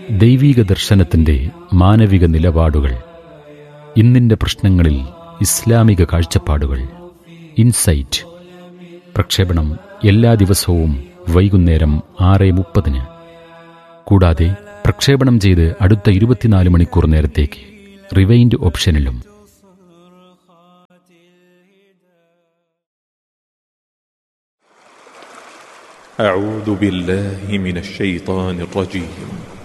ദൈവീക ദർശനത്തിൻ്റെ മാനവിക നിലപാടുകൾ, ഇന്നിൻ്റെ പ്രശ്നങ്ങളിൽ ഇസ്ലാമിക കാഴ്ചപ്പാടുകൾ. ഇൻസൈറ്റ് പ്രക്ഷേപണം എല്ലാ ദിവസവും വൈകുന്നേരം 6:30. കൂടാതെ പ്രക്ഷേപണം ചെയ്ത് അടുത്ത 24 മണിക്കൂർ നേരത്തേക്ക് റിവൈൻഡ് ഓപ്ഷനിലും. أعوذ بالله من الشيطان الرجيم.